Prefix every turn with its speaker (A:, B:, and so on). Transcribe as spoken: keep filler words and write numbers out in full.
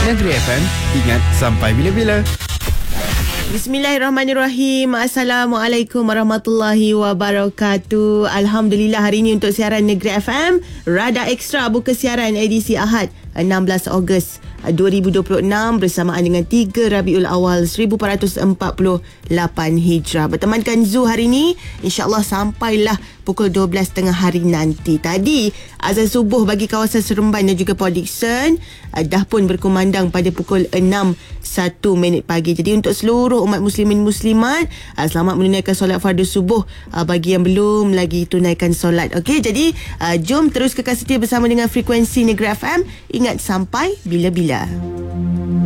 A: Negeri F M, ingat sampai bila-bila.
B: Bismillahirrahmanirrahim. Assalamualaikum warahmatullahi wabarakatuh. Alhamdulillah, hari ini untuk siaran Negeri F M Radar Extra buka siaran edisi Ahad enam belas Ogos dua ribu dua puluh enam bersamaan dengan tiga Rabiul Awal seribu empat ratus empat puluh lapan Hijrah. Bertemankan Zu hari ini, insya-Allah sampailah pukul dua belas tiga puluh hari nanti. Tadi azan subuh bagi kawasan Seremban dan juga Port Dickson uh, dah pun berkumandang pada pukul enam satu minit pagi. Jadi untuk seluruh umat muslimin muslimat, uh, selamat menunaikan solat fardu subuh uh, bagi yang belum lagi tunaikan solat. Okey, jadi uh, jom terus kekal setia bersama dengan frekuensi Negeri F M. Ingat sampai bila-bila.